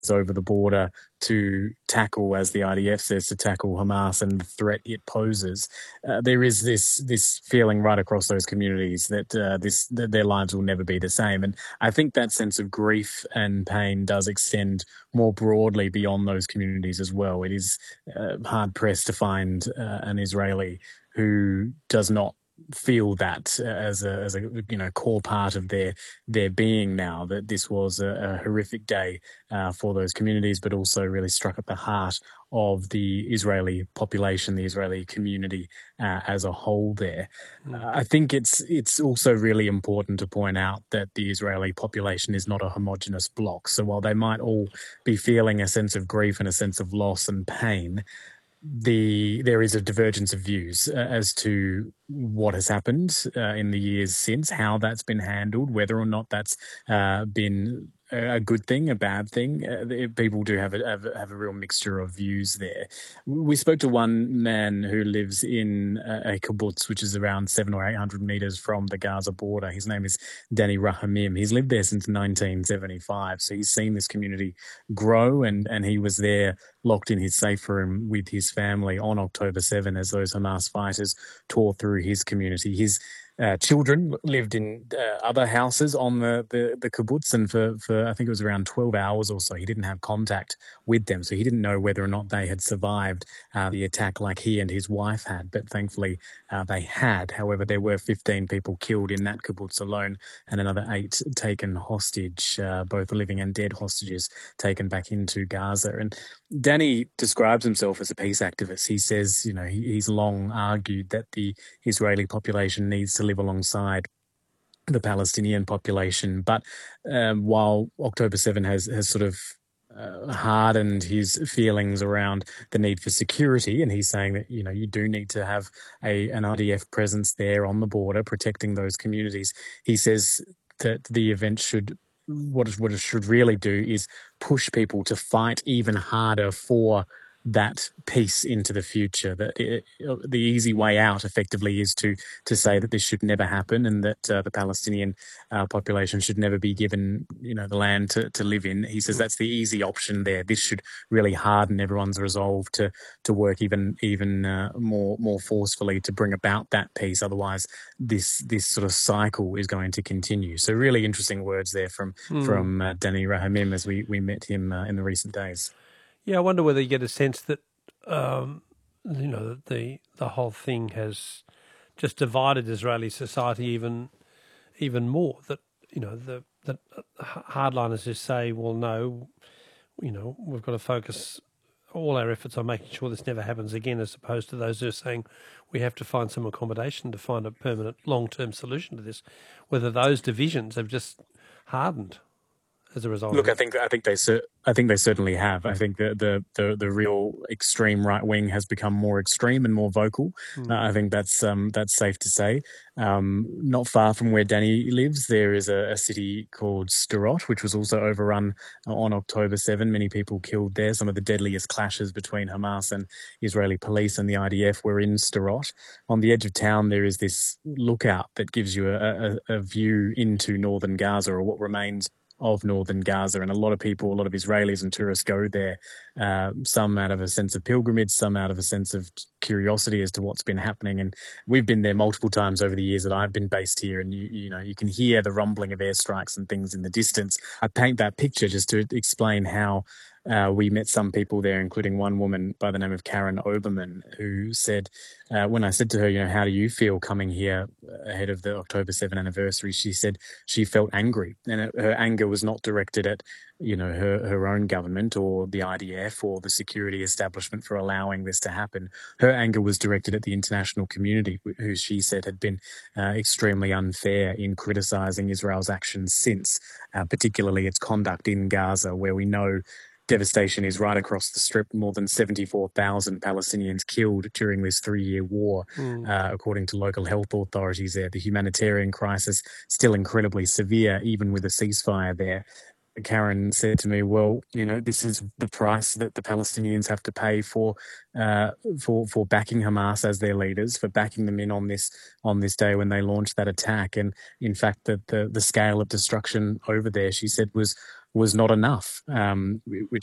over the border to tackle, as the IDF says, to tackle Hamas and the threat it poses. There is this feeling right across those communities that that their lives will never be the same, and I think that sense of grief and pain does extend more broadly beyond those communities as well. It is hard pressed to find an Israeli who does not feel that as a core part of their being now, that this was a horrific day for those communities, but also really struck at the heart of the Israeli population, the Israeli community as a whole there. I think it's also really important to point out that the Israeli population is not a homogenous block. So while they might all be feeling a sense of grief and a sense of loss and pain, there is a divergence of views as to what has happened in the years since, how that's been handled, whether or not that's been a good thing, a bad thing. People do have a real mixture of views there. We spoke to one man who lives in a kibbutz, which is around 700 or 800 meters from the Gaza border. His name is Danny Rahamim. He's lived there since 1975, so he's seen this community grow, and he was there locked in his safe room with his family on October 7 as those Hamas fighters tore through his community. His children lived in other houses on the kibbutz, and for I think it was around 12 hours or so, he didn't have contact with them. So he didn't know whether or not they had survived the attack like he and his wife had, but thankfully they had. However, there were 15 people killed in that kibbutz alone and another 8 taken hostage, both living and dead hostages taken back into Gaza. And Danny describes himself as a peace activist. He says, he's long argued that the Israeli population needs to live alongside the Palestinian population. But while October 7 has sort of hardened his feelings around the need for security, and he's saying that, you do need to have an IDF presence there on the border protecting those communities. He says that the event should what it should really do is push people to fight even harder for that peace into the future. That the easy way out, effectively, is to say that this should never happen, and that the Palestinian population should never be given, the land to live in. He says that's the easy option there. This should really harden everyone's resolve to work even more forcefully to bring about that peace. Otherwise, this sort of cycle is going to continue. So, really interesting words there from Danny Rahamim as we met him in the recent days. Yeah, I wonder whether you get a sense that the whole thing has just divided Israeli society even more. That that hardliners just say, well, no, we've got to focus all our efforts on making sure this never happens again, as opposed to those who are saying we have to find some accommodation to find a permanent long-term solution to this. Whether those divisions have just hardened as a result. Look, I think they certainly have. I think the real extreme right wing has become more extreme and more vocal. I think that's safe to say. Not far from where Danny lives, there is a city called Sderot, which was also overrun on October 7. Many people killed there. Some of the deadliest clashes between Hamas and Israeli police and the IDF were in Sderot. On the edge of town, there is this lookout that gives you a view into northern Gaza, or what remains of northern Gaza, and a lot of Israelis and tourists go there, some out of a sense of pilgrimage, some out of a sense of curiosity as to what's been happening. And we've been there multiple times over the years that I've been based here, and you can hear the rumbling of airstrikes and things in the distance. I paint that picture just to explain how we met some people there, including one woman by the name of Karen Oberman, who said, when I said to her, how do you feel coming here ahead of the October 7 anniversary? She said she felt angry, and her anger was not directed at, her own government or the IDF or the security establishment for allowing this to happen. Her anger was directed at the international community, who she said had been extremely unfair in criticising Israel's actions since, particularly its conduct in Gaza, where we know devastation is right across the strip. More than 74,000 Palestinians killed during this 3-year war, according to local health authorities there. The humanitarian crisis still incredibly severe, even with a ceasefire there. Karen said to me, well, this is the price that the Palestinians have to pay for backing Hamas as their leaders, for backing them in on this day when they launched that attack. And in fact, the scale of destruction over there, she said, was was not enough, which